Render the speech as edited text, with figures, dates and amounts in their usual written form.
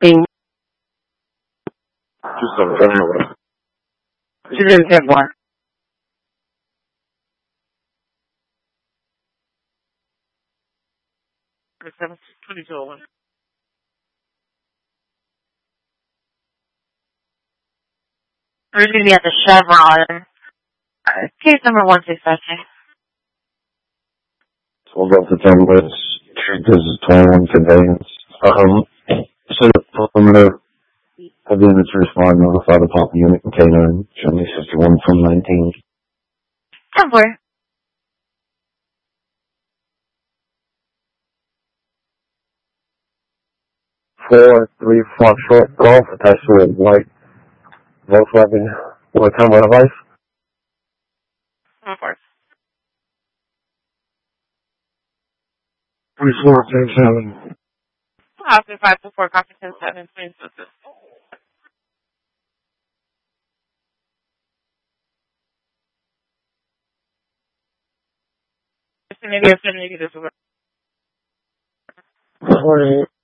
Just over an hour. She didn't have one. We're going to be at the Chevron. Case number 165. Hold up the 10 minutes. This is 21 conveyance. So the perimeter of the units respond, notify the pop unit and K9. Show me 51 from 19. 10-4. 4-3 Foxtrot Golf attached to a white Volkswagen with a camera device. 10-4. 3437. Officer 524, copy 10-7, please. Maybe I said maybe this is 48.